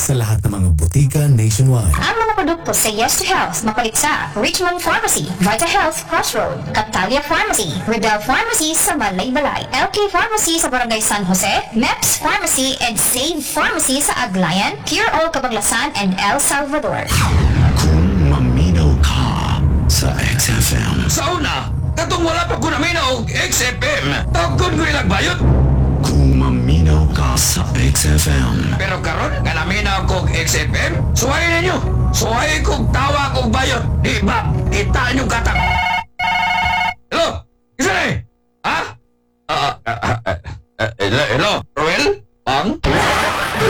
sa lahat ng mga butika nationwide. Ang mga produkto sa Yes to Health mapalit sa Richmond Pharmacy, Vita Health Crossroad, Captalia Pharmacy, Riddell Pharmacy sa Balay-Balay, LK Pharmacy sa Barangay San Jose, MEPS Pharmacy and Save Pharmacy sa Aglayan, Pure All Cabanglasan and El Salvador. Kung maminaw ka sa XFM. Sa una, katong wala pa ko namin og XFM. Tawag ko ilang bayot. Kung maminaw ka sa XFM. Pero karon nga namin ako og XFM, suwayin ninyo. Suwayin kong tawa kong bayot. Di ba? Kita nyo katang.